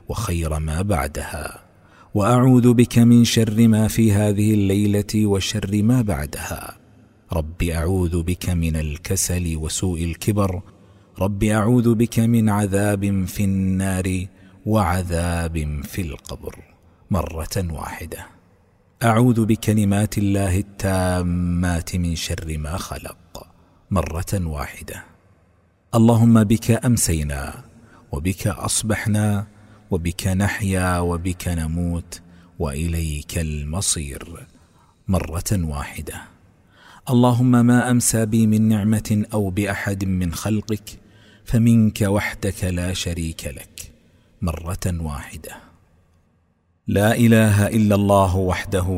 وخير ما بعدها، وأعوذ بك من شر ما في هذه الليلة وشر ما بعدها. رب أعوذ بك من الكسل وسوء الكبر. رب أعوذ بك من عذاب في النار وعذاب في القبر، مرة واحدة. أعوذ بكلمات الله التامات من شر ما خلق، مرة واحدة. اللهم بك أمسينا وبك أصبحنا وبك نحيا وبك نموت وإليك المصير، مرة واحدة. اللهم ما أمسى بي من نعمة أو بأحد من خلقك فمنك وحدك لا شريك لك، مرة واحدة. لا إله إلا الله وحده